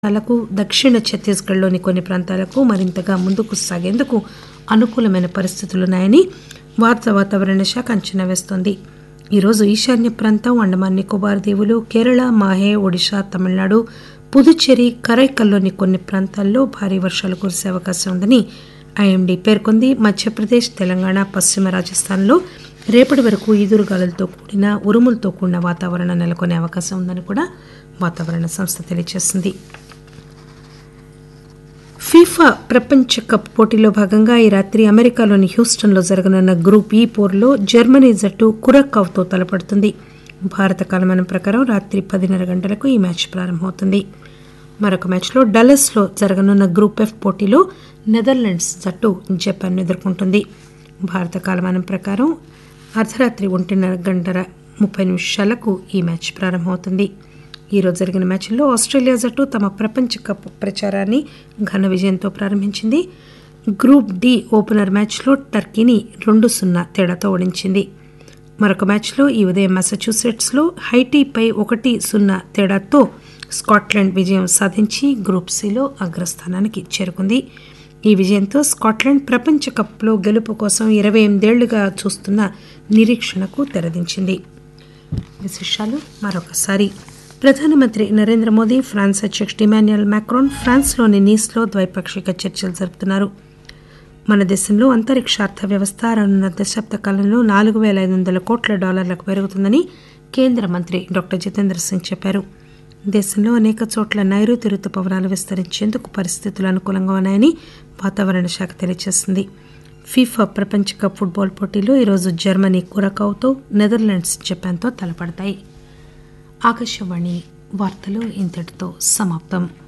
ప్రాంతాలకు దక్షిణ ఛత్తీస్గఢ్లోని కొన్ని ప్రాంతాలకు మరింతగా ముందుకు సాగేందుకు అనుకూలమైన పరిస్థితులున్నాయని భారత వాతావరణ శాఖ అంచనా వేస్తోంది. ఈరోజు ఈశాన్య ప్రాంతం, అండమాన్ నికోబార్ దీవులు, కేరళ, మాహే, ఒడిశా, తమిళనాడు, పుదుచ్చేరి, కరైకల్లోని కొన్ని ప్రాంతాల్లో భారీ వర్షాలు కురిసే అవకాశం ఉందని ఐఎండీ పేర్కొంది. మధ్యప్రదేశ్, తెలంగాణ, పశ్చిమ రాజస్థాన్లో రేపటి వరకు ఈదురుగాలులతో కూడిన ఉరుములతో కూడిన వాతావరణం నెలకొనే అవకాశం ఉందని కూడా వాతావరణ సంస్థ తెలియజేసింది. ఫీఫా ప్రపంచ కప్ పోటీలో భాగంగా ఈ రాత్రి అమెరికాలోని హ్యూస్టన్లో జరగనున్న గ్రూప్ ఈ పోరులో జర్మనీ జట్టు కురకావ్తో తలపడుతుంది. భారత కాలమానం ప్రకారం రాత్రి 10:30 గంటలకు ఈ మ్యాచ్ ప్రారంభమవుతుంది. మరొక మ్యాచ్లో డల్లస్లో జరగనున్న గ్రూప్ ఎఫ్ పోటీలో నెదర్లాండ్స్ జట్టు జపాన్ను ఎదుర్కొంటుంది. భారత కాలమానం ప్రకారం అర్ధరాత్రి 1:30 ఈ మ్యాచ్ ప్రారంభమవుతుంది. ఈరోజు జరిగిన మ్యాచ్లో ఆస్ట్రేలియా జట్టు తమ ప్రపంచ కప్ ప్రచారాన్ని ఘన విజయంతో ప్రారంభించింది. గ్రూప్ డి ఓపెనర్ మ్యాచ్లో టర్కీని 2-0 తేడాతో ఓడించింది. మరొక మ్యాచ్లో ఈ ఉదయం మసాచ్యూసెట్స్లో హైటీపై 1-0 తేడాతో స్కాట్లాండ్ విజయం సాధించి గ్రూప్ సిలో అగ్రస్థానానికి చేరుకుంది. ఈ విజయంతో స్కాట్లాండ్ ప్రపంచ కప్లో గెలుపు కోసం 28 ఏళ్లుగా చూస్తున్న నిరీక్షణకు తెరదించింది. విశేషాలు మరొకసారి. ప్రధానమంత్రి నరేంద్ర మోదీ, ఫ్రాన్స్ అధ్యక్షుడు ఇమాన్యుయల్ మాక్రాన్ ఫ్రాన్స్లోని నీస్లో ద్వైపాక్షిక చర్చలు జరుపుతున్నారు. మన దేశంలో అంతరిక్ష అర్థవ్యవస్థ రానున్న దశాబ్ద కాలంలో $4,500 కోట్ల పెరుగుతుందని కేంద్ర మంత్రి డాక్టర్ జితేంద్ర సింగ్ చెప్పారు. దేశంలో అనేక చోట్ల నైరుతి రుతుపవనాలు విస్తరించేందుకు పరిస్థితులు అనుకూలంగా ఉన్నాయని వాతావరణ శాఖ తెలియజేసింది. ఫీఫా ప్రపంచ కప్ ఫుట్బాల్ పోటీలో ఈరోజు జర్మనీ కురకావ్తో, నెదర్లాండ్స్ జపాన్తో తలపడతాయి. ఆకాశవాణి వార్తలు ఇంతటితో సమాప్తం.